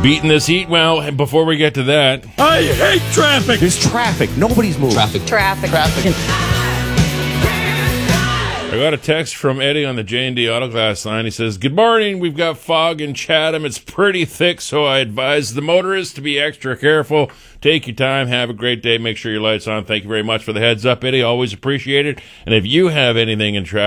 Beating this heat. Well, before we get to that, I hate traffic. There's traffic. Nobody's moving. Traffic. I got a text from Eddie on the J&D Auto Glass line. He says, "Good morning. We've got fog in Chatham. It's pretty thick, so I advise the motorists to be extra careful. Take your time. Have a great day. Make sure your light's on." Thank you very much for the heads up, Eddie. Always appreciate it. And if you have anything in traffic,